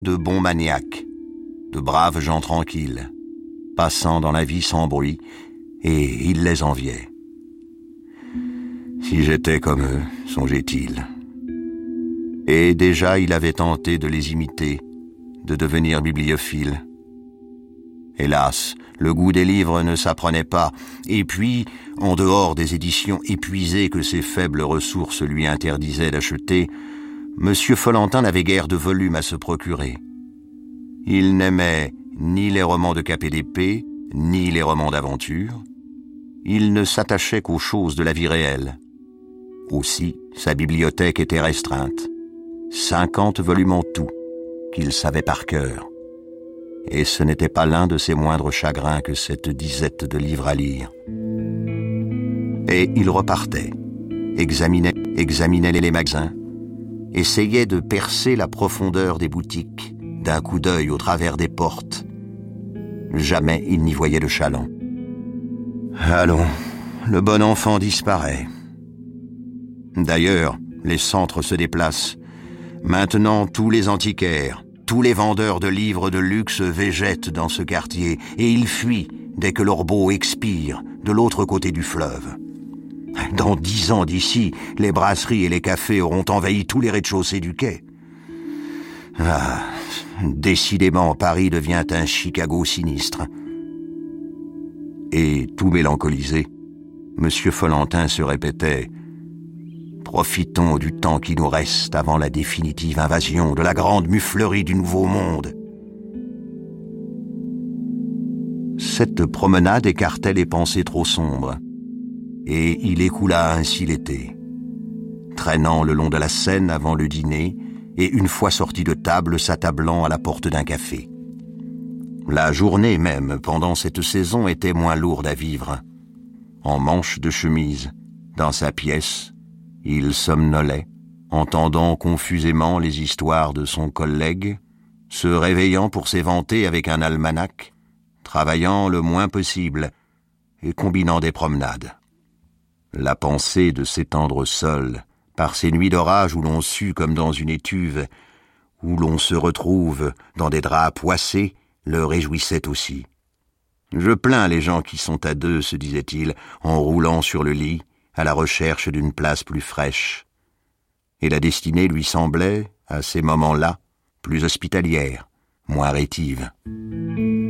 de bons maniaques, de braves gens tranquilles, passant dans la vie sans bruit, et il les enviait. Si j'étais comme eux, songeait-il. Et déjà il avait tenté de les imiter, de devenir bibliophile. Hélas, le goût des livres ne s'apprenait pas, et puis, en dehors des éditions épuisées que ses faibles ressources lui interdisaient d'acheter, M. Follentin n'avait guère de volume à se procurer. Il n'aimait ni les romans de cap et d'épée, ni les romans d'aventure. Il ne s'attachait qu'aux choses de la vie réelle. Aussi, sa bibliothèque était restreinte. 50 volumes en tout, qu'il savait par cœur. Et ce n'était pas l'un de ses moindres chagrins que cette disette de livres à lire. Et il repartait, examinait les magasins, essayait de percer la profondeur des boutiques, d'un coup d'œil au travers des portes. Jamais il n'y voyait de chaland. Allons, le bon enfant disparaît. D'ailleurs, les centres se déplacent. Maintenant, tous les antiquaires, tous les vendeurs de livres de luxe végètent dans ce quartier, et ils fuient dès que leur beau expire de l'autre côté du fleuve. Dans 10 ans d'ici, les brasseries et les cafés auront envahi tous les rez-de-chaussée du quai. Ah, décidément, Paris devient un Chicago sinistre. Et, tout mélancolisé, M. Follentin se répétait « Profitons du temps qui nous reste avant la définitive invasion de la grande muflerie du Nouveau Monde. » Cette promenade écartait les pensées trop sombres, et il écoula ainsi l'été, traînant le long de la Seine avant le dîner, et une fois sorti de table, s'attablant à la porte d'un café. La journée même, pendant cette saison, était moins lourde à vivre. En manche de chemise, dans sa pièce, il somnolait, entendant confusément les histoires de son collègue, se réveillant pour s'éventer avec un almanach, travaillant le moins possible et combinant des promenades. La pensée de s'étendre seul, par ces nuits d'orage où l'on sue comme dans une étuve, où l'on se retrouve dans des draps poissés, le réjouissait aussi. « Je plains les gens qui sont à deux, se disait-il, en roulant sur le lit, à la recherche d'une place plus fraîche. » Et la destinée lui semblait, à ces moments-là, plus hospitalière, moins rétive.